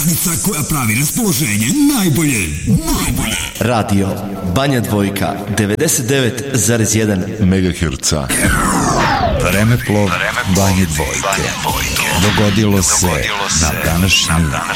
utakmica koja pravi raspoloženje najbolje. Radio Banja Dvojka 99,1 MHz. Vremeplov Banje Dvojke. Dogodilo se na današnji